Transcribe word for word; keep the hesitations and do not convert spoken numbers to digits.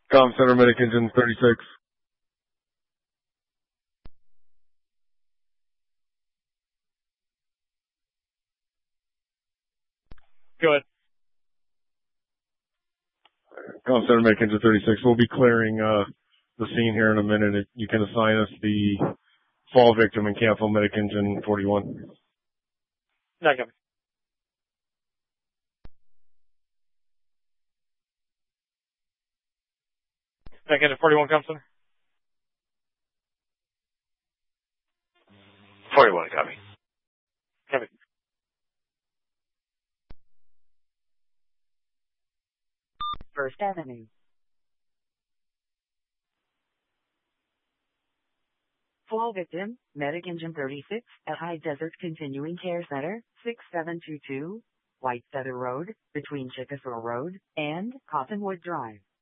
Com Center Medic Engine thirty-six. Go ahead. Com Center Medic Engine thirty-six. We'll be clearing uh, the scene here in a minute. You can assign us the fall victim in Campbell Medic Engine forty-one. Not coming. Back into forty-one, Com Center. forty-one, copy. Copy. First Avenue. Fall victim, Medic Engine thirty-six at High Desert Continuing Care Center, six seven two two, White Feather Road, between Chickasaw Road and Cottonwood Drive.